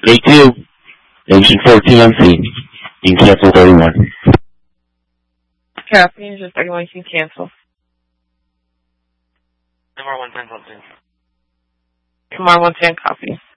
A2, engine 14 on scene. You can cancel 31. Copy, engine 31 can cancel. MR 110 something. MR 110 copy.